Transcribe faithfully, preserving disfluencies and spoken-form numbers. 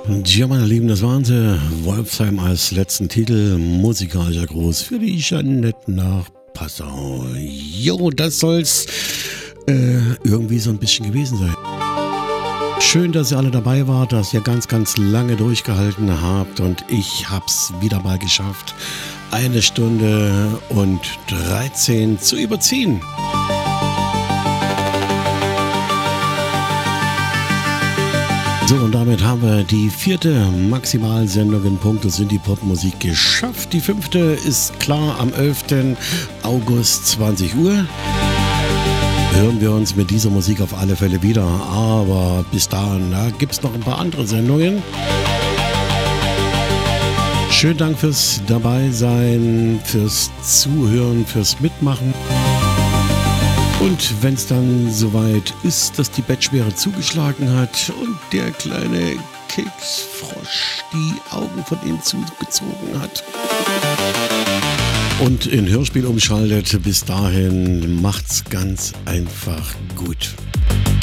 Ja, meine Lieben, das waren sie. Wolfsheim als letzten Titel, musikalischer Gruß für die Jeanette nach Passau. Jo, das soll's äh, irgendwie so ein bisschen gewesen sein. Schön, dass ihr alle dabei wart, dass ihr ganz, ganz lange durchgehalten habt und ich hab's wieder mal geschafft, eine Stunde und dreizehn zu überziehen. So, und damit haben wir die vierte Maximalsendung in puncto Synthie-Pop-Musik geschafft. Die fünfte ist klar am elften August zwanzig Uhr. Hören wir uns mit dieser Musik auf alle Fälle wieder. Aber bis dahin, da gibt es noch ein paar andere Sendungen. Schönen Dank fürs Dabeisein, fürs Zuhören, fürs Mitmachen. Und wenn es dann soweit ist, dass die Bettschwere zugeschlagen hat und der kleine Keksfrosch die Augen von ihm zugezogen hat und in Hörspiel umschaltet, bis dahin macht's ganz einfach gut.